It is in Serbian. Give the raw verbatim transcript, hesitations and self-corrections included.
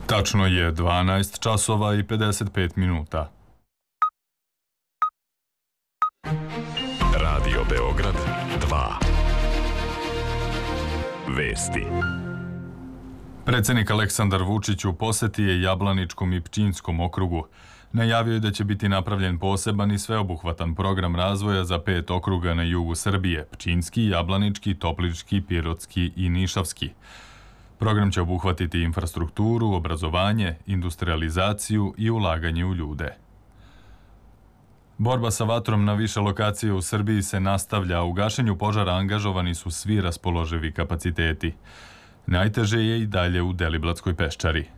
Tačno je dvanaest časova i pedeset pet minuta. Radio Beograd dva. Vesti. Predsjednik Aleksandar Vučić u poseti je Jablaničkom i Pčinjskom okrugu. Najavio je da će biti napravljen poseban i sveobuhvatan program razvoja za pet okruga na jugu Srbije: Pčinjski, Jablanički, Toplički, Pirotski i Nišavski. Program će obuhvatiti infrastrukturu, obrazovanje, industrializaciju i ulaganje u ljude. Borba sa vatrom na više lokacije u Srbiji se nastavlja, a u gašenju požara angažovani su svi raspoloživi kapaciteti. Najteže je i dalje u Deliblatskoj peščari.